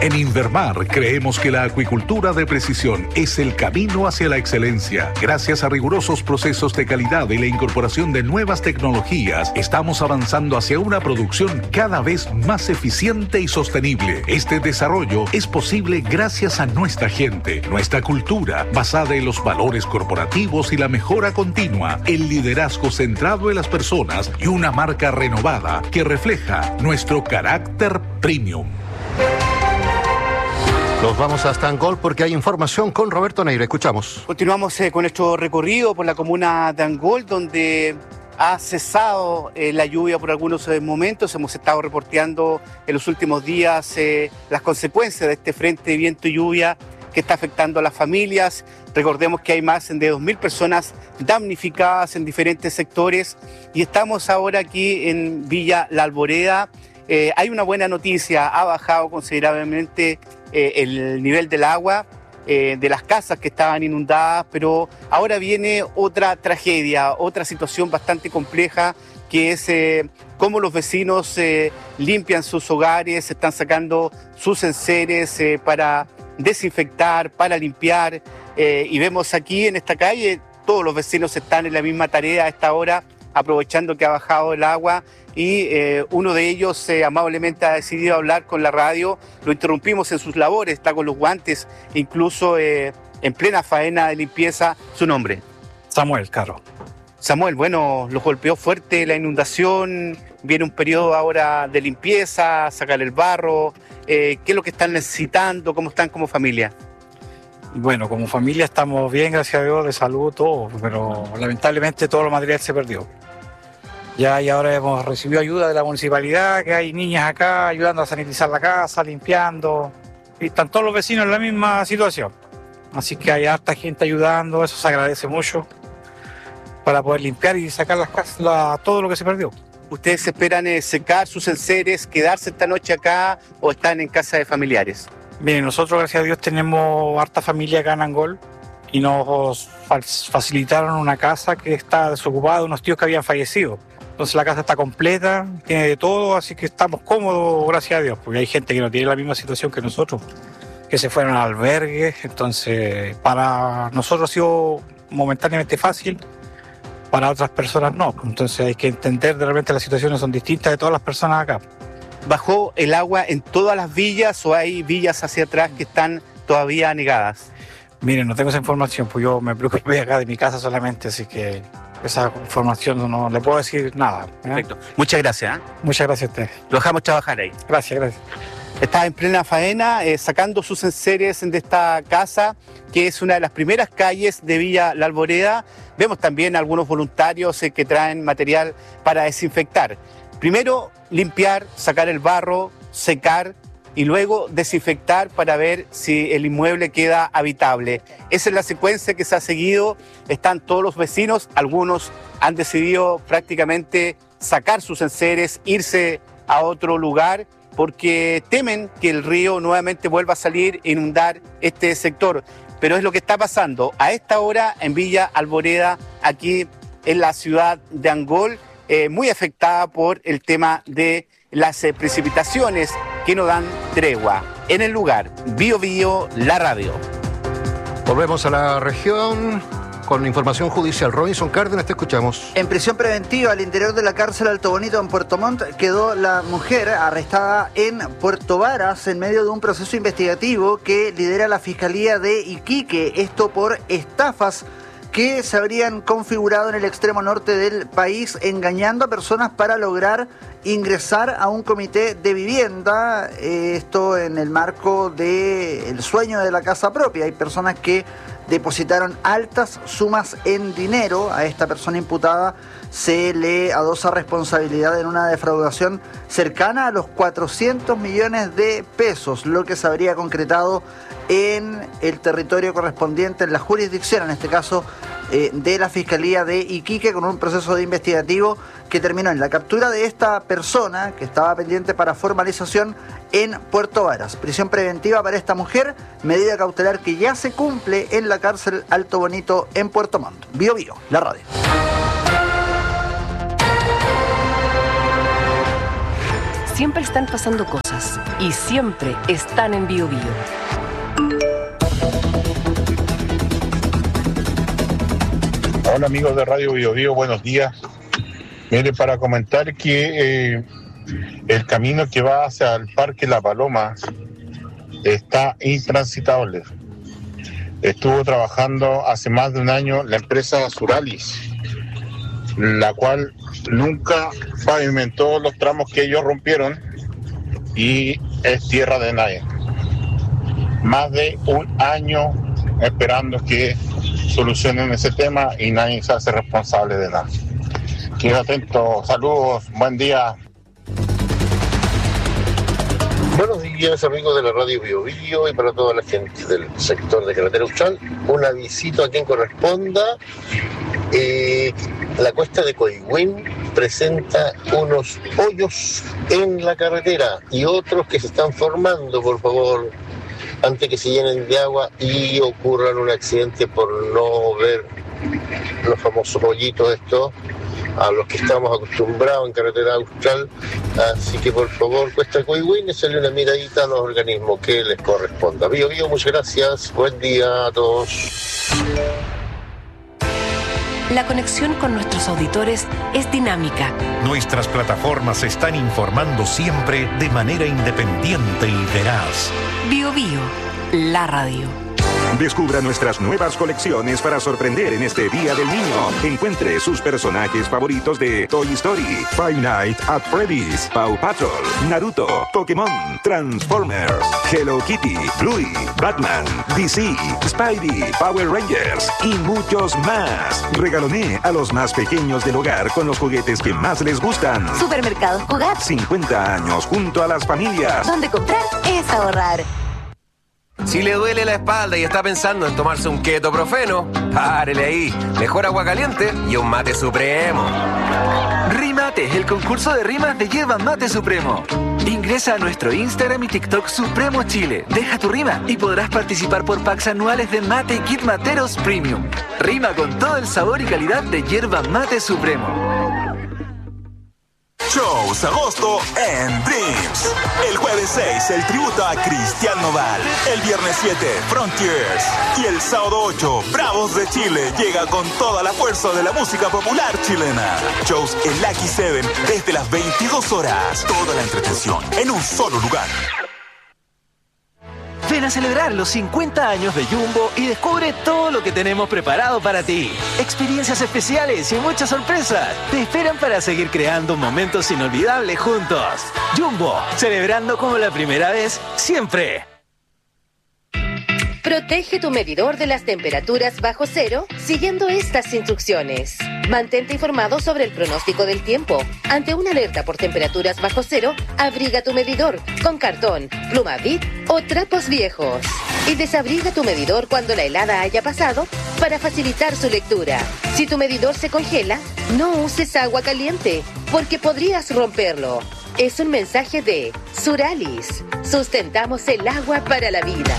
En Invermar creemos que la acuicultura de precisión es el camino hacia la excelencia. Gracias a rigurosos procesos de calidad y la incorporación de nuevas tecnologías, estamos avanzando hacia una producción cada vez más eficiente y sostenible. Este desarrollo es posible gracias a nuestra gente, nuestra cultura, basada en los valores corporativos y la mejora continua, el liderazgo centrado en las personas y una marca renovada que refleja nuestro carácter premium. Nos vamos hasta Angol porque hay información con Roberto Neira. Escuchamos. Continuamos con nuestro recorrido por la comuna de Angol, donde ha cesado la lluvia por algunos momentos. Hemos estado reporteando en los últimos días las consecuencias de este frente de viento y lluvia que está afectando a las familias. Recordemos que hay más de 2.000 personas damnificadas en diferentes sectores y estamos ahora aquí en Villa La Alboreda. Hay una buena noticia, ha bajado considerablemente el nivel del agua de las casas que estaban inundadas, pero ahora viene otra tragedia, otra situación bastante compleja, que es cómo los vecinos limpian sus hogares, están sacando sus enseres para desinfectar, para limpiar, y vemos aquí en esta calle, todos los vecinos están en la misma tarea a esta hora, aprovechando que ha bajado el agua, y uno de ellos amablemente ha decidido hablar con la radio. Lo interrumpimos en sus labores, está con los guantes, incluso en plena faena de limpieza. ¿Su nombre? Samuel Caro. Samuel, bueno, los golpeó fuerte la inundación, viene un periodo ahora de limpieza, sacar el barro. ¿Qué es lo que están necesitando? ¿Cómo están como familia? Bueno, como familia estamos bien, gracias a Dios, de salud, todo, pero lamentablemente todo lo material se perdió. Ya y ahora hemos recibido ayuda de la municipalidad, que hay niñas acá ayudando a sanitizar la casa, limpiando, y están todos los vecinos en la misma situación. Así que hay harta gente ayudando, eso se agradece mucho, para poder limpiar y sacar las casas, todo lo que se perdió. ¿Ustedes esperan secar sus enseres, quedarse esta noche acá o están en casa de familiares? Miren, nosotros gracias a Dios tenemos harta familia acá en Angol y nos facilitaron una casa que está desocupada de unos tíos que habían fallecido. Entonces la casa está completa, tiene de todo, así que estamos cómodos, gracias a Dios, porque hay gente que no tiene la misma situación que nosotros, que se fueron al albergue. Entonces para nosotros ha sido momentáneamente fácil, para otras personas no. Entonces hay que entender de repente las situaciones son distintas de todas las personas acá. ¿Bajó el agua en todas las villas o hay villas hacia atrás que están todavía anegadas? Miren, no tengo esa información, pues yo me preocupé acá de mi casa solamente, así que esa información no le puedo decir nada. Perfecto. Muchas gracias. Muchas gracias a usted. Lo dejamos trabajar ahí. Gracias. Está en plena faena, sacando sus enseres de esta casa, que es una de las primeras calles de Villa La Alboreda. Vemos también algunos voluntarios que traen material para desinfectar. Primero, limpiar, sacar el barro, secar y luego desinfectar para ver si el inmueble queda habitable. Esa es la secuencia que se ha seguido. Están todos los vecinos, algunos han decidido prácticamente sacar sus enseres, irse a otro lugar, porque temen que el río nuevamente vuelva a salir e inundar este sector. Pero es lo que está pasando a esta hora en Villa Alboreda, aquí en la ciudad de Angol, muy afectada por el tema de las precipitaciones que no dan tregua. En el lugar, Bio Bio, la radio. Volvemos a la región con información judicial. Robinson Cárdenas, te escuchamos. En prisión preventiva al interior de la cárcel Alto Bonito en Puerto Montt quedó la mujer arrestada en Puerto Varas en medio de un proceso investigativo que lidera la Fiscalía de Iquique. Esto por estafas que se habrían configurado en el extremo norte del país, engañando a personas para lograr ingresar a un comité de vivienda, esto en el marco del sueño de la casa propia. Hay personas que depositaron altas sumas en dinero. A esta persona imputada se le adosa responsabilidad en una defraudación cercana a los 400 millones de pesos, lo que se habría concretado en el territorio correspondiente, en la jurisdicción, en este caso de la Fiscalía de Iquique, con un proceso de investigativo que terminó en la captura de esta persona que estaba pendiente para formalización en Puerto Varas. Prisión preventiva para esta mujer, medida cautelar que ya se cumple en la cárcel Alto Bonito en Puerto Montt. Bio Bio, la radio. Siempre están pasando cosas y siempre están en Bio Bio. Hola amigos de Radio Bio Bio, buenos días. Mire, para comentar que el camino que va hacia el Parque La Paloma está intransitable. Estuvo trabajando hace más de un año la empresa Suralis, la cual nunca pavimentó los tramos que ellos rompieron y es tierra de nadie. Más de un año esperando que solucionen ese tema y nadie se hace responsable de nada. Quedo atento, saludos, buen día. Buenos días, amigos de la Radio Bio Bio y para toda la gente del sector de Carretera Austral. Un avisito a quien corresponda. La cuesta de Coihuen presenta unos hoyos en la carretera y otros que se están formando, por favor, antes que se llenen de agua y ocurran un accidente por no ver los famosos hoyitos estos a los que estamos acostumbrados en Carretera Austral. Así que por favor, cuesta Coihuen, échale una miradita a los organismos que les corresponda. Bio Bio, muchas gracias, buen día a todos. La conexión con nuestros auditores es dinámica. Nuestras plataformas se están informando siempre de manera independiente y veraz. Bio Bio, la radio. Descubra nuestras nuevas colecciones para sorprender en este Día del Niño. Encuentre sus personajes favoritos de Toy Story, Five Nights at Freddy's, Paw Patrol, Naruto, Pokémon, Transformers, Hello Kitty, Bluey, Batman, DC, Spidey, Power Rangers y muchos más. Regaloné a los más pequeños del hogar con los juguetes que más les gustan. Supermercados Jugar. 50 años junto a las familias. Donde comprar es ahorrar. Si le duele la espalda y está pensando en tomarse un ketoprofeno, párele ahí. Mejor agua caliente y un mate supremo. Rimate, el concurso de rimas de Yerba Mate Supremo. Ingresa a nuestro Instagram y TikTok Supremo Chile. Deja tu rima y podrás participar por packs anuales de mate y kit materos premium. Rima con todo el sabor y calidad de Yerba Mate Supremo. Shows agosto en Dreams. El jueves 6, el tributo a Cristian Nodal. El viernes 7, Frontiers. Y el sábado 8, Bravos de Chile llega con toda la fuerza de la música popular chilena. Shows en Lucky 7 desde las 22 horas. Toda la entretención en un solo lugar. Ven a celebrar los 50 años de Jumbo y descubre todo lo que tenemos preparado para ti. Experiencias especiales y muchas sorpresas te esperan para seguir creando momentos inolvidables juntos. Jumbo, celebrando como la primera vez, siempre. Protege tu medidor de las temperaturas bajo cero siguiendo estas instrucciones. Mantente informado sobre el pronóstico del tiempo. Ante una alerta por temperaturas bajo cero, abriga tu medidor con cartón, pluma Bic o trapos viejos. Y desabriga tu medidor cuando la helada haya pasado para facilitar su lectura. Si tu medidor se congela, no uses agua caliente porque podrías romperlo. Es un mensaje de Suralis. Sustentamos el agua para la vida.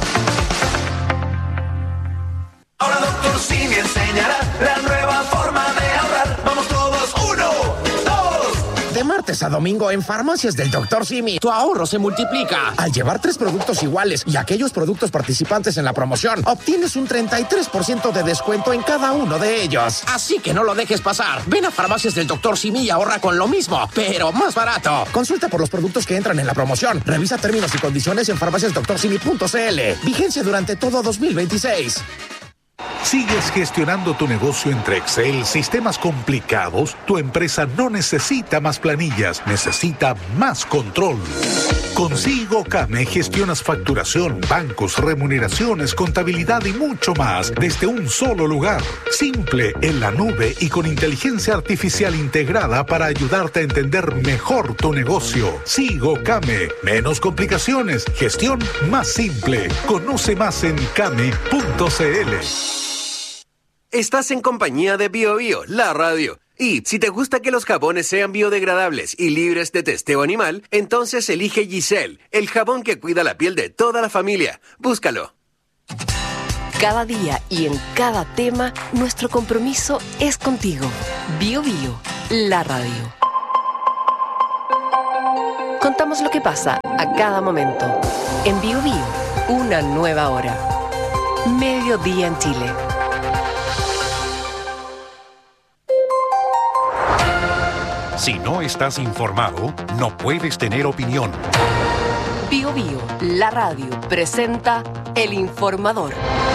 Ahora Dr. Simi enseñará la nueva forma de ahorrar. Vamos todos, 1, 2. De martes a domingo en Farmacias del Dr. Simi, tu ahorro se multiplica. Al llevar 3 productos iguales y aquellos productos participantes en la promoción, obtienes un 33% de descuento en cada uno de ellos. Así que no lo dejes pasar. Ven a Farmacias del Dr. Simi y ahorra con lo mismo, pero más barato. Consulta por los productos que entran en la promoción. Revisa términos y condiciones en farmaciasdoctorsimi.cl. Vigencia durante todo 2026. ¿Sigues gestionando tu negocio entre Excel, sistemas complicados? Tu empresa no necesita más planillas, necesita más control. Con SIGOCAME gestionas facturación, bancos, remuneraciones, contabilidad y mucho más desde un solo lugar. Simple, en la nube y con inteligencia artificial integrada para ayudarte a entender mejor tu negocio. SIGOCAME, menos complicaciones, gestión más simple. Conoce más en came.cl. Estás en compañía de Bio Bio, la radio. Y si te gusta que los jabones sean biodegradables y libres de testeo animal, entonces elige Giselle, el jabón que cuida la piel de toda la familia. Búscalo. Cada día y en cada tema, nuestro compromiso es contigo. Bio Bio, la radio. Contamos lo que pasa a cada momento. En Bio Bio, una nueva hora. Mediodía en Chile. Si no estás informado, no puedes tener opinión. Bio Bio, la radio, presenta El Informador.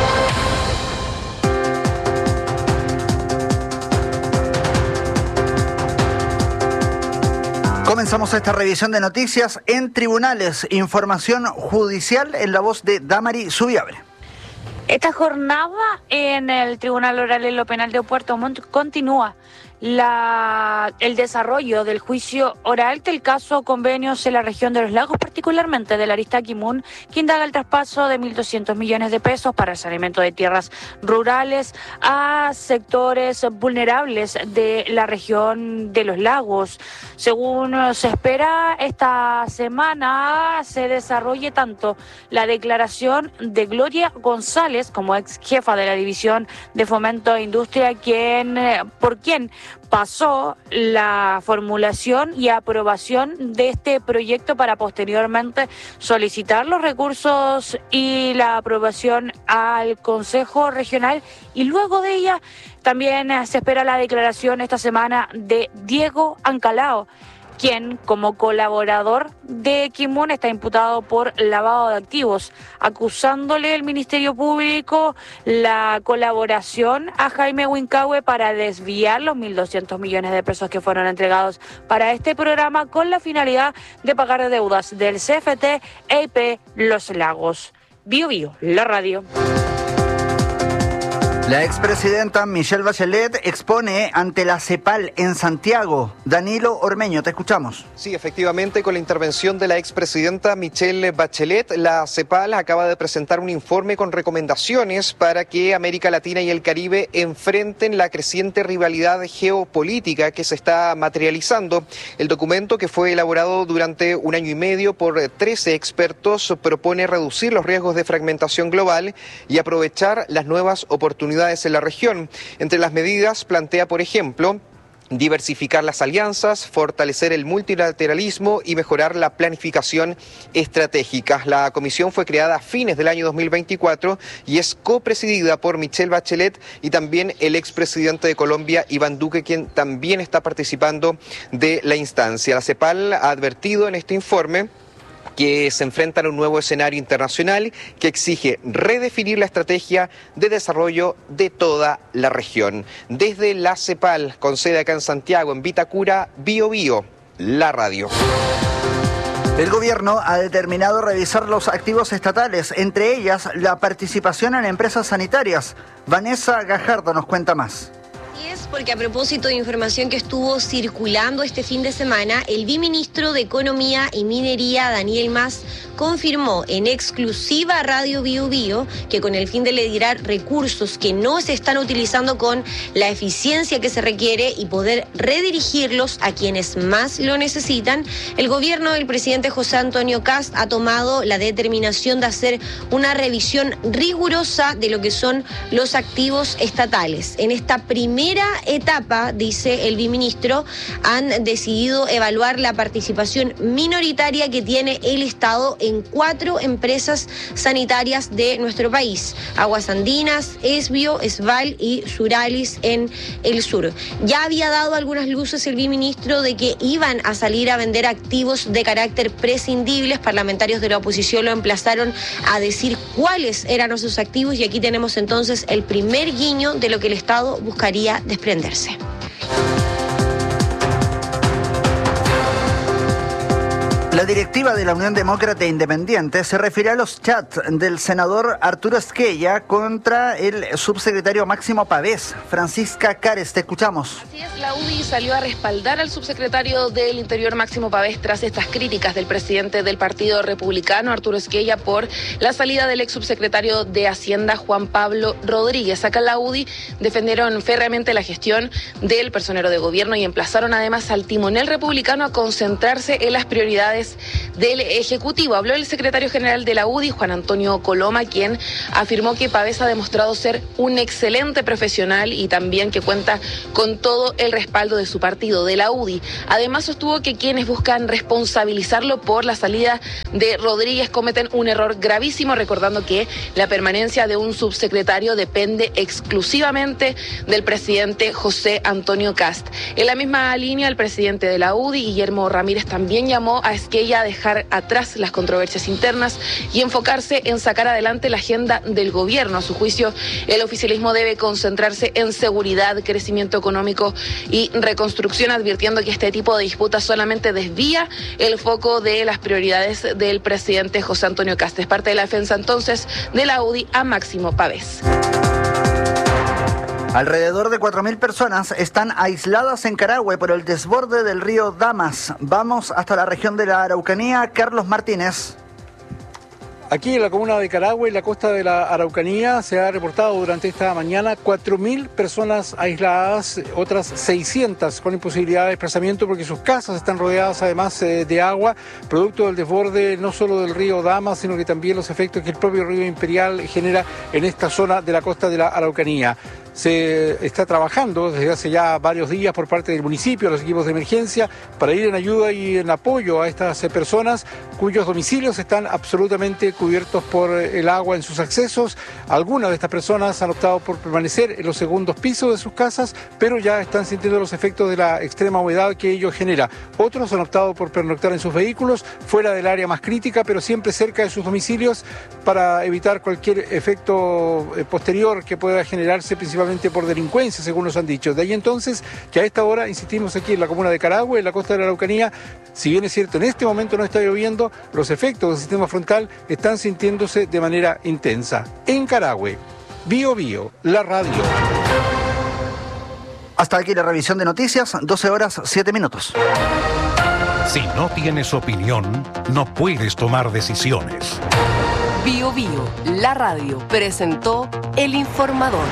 Comenzamos esta revisión de noticias en tribunales. Información judicial en la voz de Damari Subiabre. Esta jornada en el Tribunal Oral en lo Penal de Puerto Montt continúa el desarrollo del juicio oral del caso Convenios en la región de los lagos, particularmente de la arista Kimun, que indaga el traspaso de 1.200 millones de pesos para el saneamiento de tierras rurales a sectores vulnerables de la región de los lagos. Según se espera, esta semana se desarrolle tanto la declaración de Gloria González como ex jefa de la División de Fomento e Industria, por quien pasó la formulación y aprobación de este proyecto para posteriormente solicitar los recursos y la aprobación al Consejo Regional, y luego de ella también se espera la declaración esta semana de Diego Ancalao, quien como colaborador de Kimun está imputado por lavado de activos, acusándole el Ministerio Público la colaboración a Jaime Huincahue para desviar los 1.200 millones de pesos que fueron entregados para este programa con la finalidad de pagar deudas del CFT EIP Los Lagos. Bio Bio, la radio. La expresidenta Michelle Bachelet expone ante la CEPAL en Santiago. Danilo Ormeño, te escuchamos. Sí, efectivamente, con la intervención de la expresidenta Michelle Bachelet, la CEPAL acaba de presentar un informe con recomendaciones para que América Latina y el Caribe enfrenten la creciente rivalidad geopolítica que se está materializando. El documento, que fue elaborado durante 1 año y medio por 13 expertos, propone reducir los riesgos de fragmentación global y aprovechar las nuevas oportunidades en la región. Entre las medidas plantea, por ejemplo, diversificar las alianzas, fortalecer el multilateralismo y mejorar la planificación estratégica. La comisión fue creada a fines del año 2024 y es copresidida por Michelle Bachelet y también el expresidente de Colombia, Iván Duque, quien también está participando de la instancia. La CEPAL ha advertido en este informe que se enfrentan a un nuevo escenario internacional que exige redefinir la estrategia de desarrollo de toda la región. Desde la CEPAL, con sede acá en Santiago, en Vitacura, Bio Bio, la radio. El gobierno ha determinado revisar los activos estatales, entre ellas la participación en empresas sanitarias. Vanessa Gajardo nos cuenta más. Porque a propósito de información que estuvo circulando este fin de semana, el viceministro de Economía y Minería, Daniel Mas, confirmó en exclusiva a Radio Bio Bio que con el fin de liberar recursos que no se están utilizando con la eficiencia que se requiere y poder redirigirlos a quienes más lo necesitan, el gobierno del presidente José Antonio Kast ha tomado la determinación de hacer una revisión rigurosa de lo que son los activos estatales. En esta primera etapa, dice el viceministro, han decidido evaluar la participación minoritaria que tiene el Estado en 4 empresas sanitarias de nuestro país: Aguas Andinas, Esbio, Esval y Suralis en el sur. Ya había dado algunas luces el viceministro de que iban a salir a vender activos de carácter prescindibles. Parlamentarios de la oposición lo emplazaron a decir cuáles eran esos activos, y aquí tenemos entonces el primer guiño de lo que el Estado buscaría desprenderse. La directiva de la Unión Demócrata Independiente se refiere a los chats del senador Arturo Esquella contra el subsecretario Máximo Pavés. Francisca Cares, te escuchamos. Así es, la UDI salió a respaldar al subsecretario del Interior Máximo Pavés tras estas críticas del presidente del Partido Republicano, Arturo Esquella, por la salida del ex subsecretario de Hacienda, Juan Pablo Rodríguez. Acá en la UDI defendieron férreamente la gestión del personero de gobierno y emplazaron además al timonel republicano a concentrarse en las prioridades prioridades del Ejecutivo. Habló el secretario general de la UDI, Juan Antonio Coloma, quien afirmó que Pavés ha demostrado ser un excelente profesional y también que cuenta con todo el respaldo de su partido, de la UDI. Además, sostuvo que quienes buscan responsabilizarlo por la salida de Rodríguez cometen un error gravísimo, recordando que la permanencia de un subsecretario depende exclusivamente del presidente José Antonio Kast. En la misma línea, el presidente de la UDI, Guillermo Ramírez, también llamó a Esquella a dejar atrás las controversias internas y enfocarse en sacar adelante la agenda del gobierno. A su juicio, el oficialismo debe concentrarse en seguridad, crecimiento económico y reconstrucción, advirtiendo que este tipo de disputas solamente desvía el foco de las prioridades del presidente José Antonio Kast. Es parte de la defensa entonces de la UDI a Máximo Pavés. Alrededor de 4.000 personas están aisladas en Carahue por el desborde del río Damas. Vamos hasta la región de la Araucanía. Carlos Martínez. Aquí en la comuna de Carahue, en la costa de la Araucanía, se ha reportado durante esta mañana 4.000 personas aisladas, otras 600 con imposibilidad de desplazamiento porque sus casas están rodeadas además de agua, producto del desborde no solo del río Damas, sino que también los efectos que el propio río Imperial genera en esta zona de la costa de la Araucanía. Se está trabajando desde hace ya varios días por parte del municipio, los equipos de emergencia, para ir en ayuda y en apoyo a estas personas cuyos domicilios están absolutamente cubiertos por el agua en sus accesos. Algunas de estas personas han optado por permanecer en los segundos pisos de sus casas, pero ya están sintiendo los efectos de la extrema humedad que ello genera. Otros han optado por pernoctar en sus vehículos, fuera del área más crítica, pero siempre cerca de sus domicilios, para evitar cualquier efecto posterior que pueda generarse principalmente por delincuencia, según nos han dicho. De ahí entonces que a esta hora, insistimos, aquí en la comuna de Carahue, en la costa de la Araucanía, si bien es cierto, en este momento no está lloviendo, los efectos del sistema frontal están sintiéndose de manera intensa. En Carahue, Bío Bío, la radio. Hasta aquí la revisión de noticias, 12 horas 7 minutos. Si no tienes opinión, no puedes tomar decisiones. Bío Bío, la radio, presentó El Informador.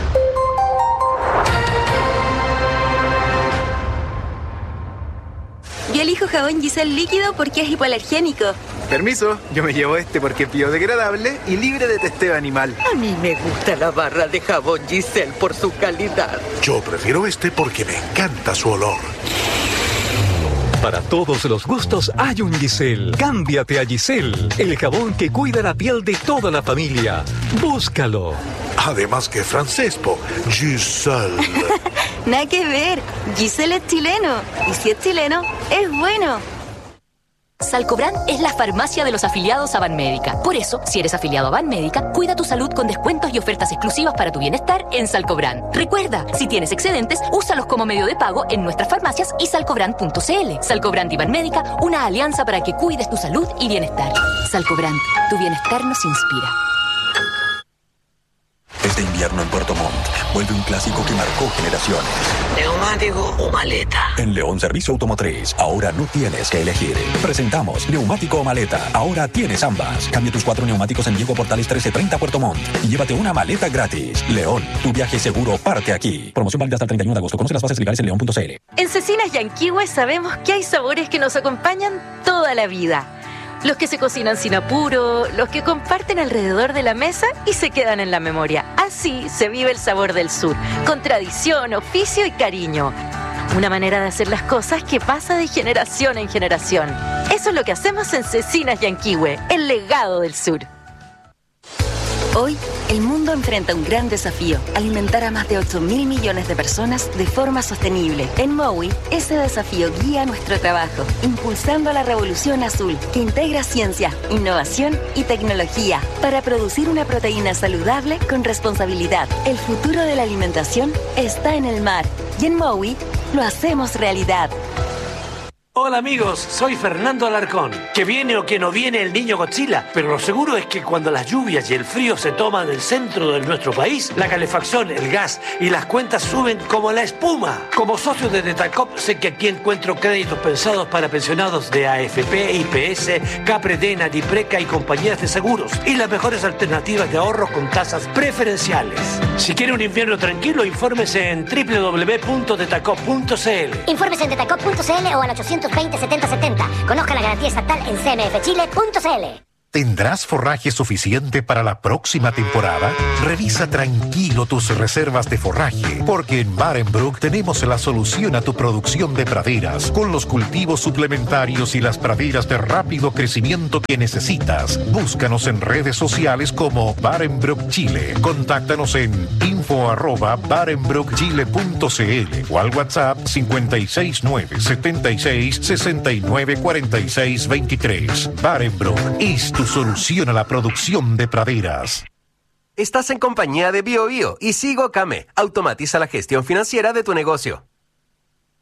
Yo elijo jabón Giselle líquido porque es hipoalergénico. Permiso, yo me llevo este porque es biodegradable y libre de testeo animal. A mí me gusta la barra de jabón Giselle por su calidad. Yo prefiero este porque me encanta su olor. Para todos los gustos hay un Giselle. Cámbiate a Giselle, el jabón que cuida la piel de toda la familia. Búscalo. Además que francés, po. Giselle. Nada que ver. Giselle es chileno. Y si es chileno, es bueno. Salcobrand es la farmacia de los afiliados a Banmédica. Por eso, si eres afiliado a Banmédica, cuida tu salud con descuentos y ofertas exclusivas para tu bienestar en Salcobrand. Recuerda, si tienes excedentes, úsalos como medio de pago en nuestras farmacias y salcobrand.cl. Salcobrand y Banmédica, una alianza para que cuides tu salud y bienestar. Salcobrand, tu bienestar nos inspira. Este invierno en Puerto Montt vuelve un clásico que marcó generaciones. ¿Neumático o maleta? En León Servicio Automotriz, ahora no tienes que elegir. Presentamos neumático o maleta. Ahora tienes ambas. Cambia tus 4 neumáticos en Diego Portales 1330 Puerto Montt y llévate una maleta gratis. León, tu viaje seguro parte aquí. Promoción válida hasta el 31 de agosto. Conoce las bases legales en león.cl. En Cecinas Yanquihue sabemos que hay sabores que nos acompañan toda la vida. Los que se cocinan sin apuro, los que comparten alrededor de la mesa y se quedan en la memoria. Así se vive el sabor del sur, con tradición, oficio y cariño. Una manera de hacer las cosas que pasa de generación en generación. Eso es lo que hacemos en Cecinas Yanquihue, el legado del sur. Hoy, el mundo enfrenta un gran desafío: alimentar a más de 8.000 millones de personas de forma sostenible. En Mowi, ese desafío guía nuestro trabajo, impulsando la revolución azul, que integra ciencia, innovación y tecnología para producir una proteína saludable con responsabilidad. El futuro de la alimentación está en el mar, y en Mowi lo hacemos realidad. Hola amigos, soy Fernando Alarcón. Que viene o que no viene el niño Godzilla, pero lo seguro es que cuando las lluvias y el frío se toman el centro de nuestro país, la calefacción, el gas y las cuentas suben como la espuma. Como socio de Detacop sé que aquí encuentro créditos pensados para pensionados de AFP, IPS, Capredena, Dipreca y compañías de seguros, y las mejores alternativas de ahorro con tasas preferenciales. Si quiere un invierno tranquilo, infórmese en www.detacop.cl. Infórmese en detacop.cl o al 800 620-7070. Conozca la garantía estatal en cmfchile.cl. ¿Tendrás forraje suficiente para la próxima temporada? Revisa tranquilo tus reservas de forraje, porque en Barenbrook tenemos la solución a tu producción de praderas, con los cultivos suplementarios y las praderas de rápido crecimiento que necesitas. Búscanos en redes sociales como Barenbrook Chile. Contáctanos en info@barenbrookchile.cl o al WhatsApp 569-76-6946-23. Barenbrook es tu solución a la producción de praderas. Estás en compañía de BioBio y Sigo Kame. Automatiza la gestión financiera de tu negocio.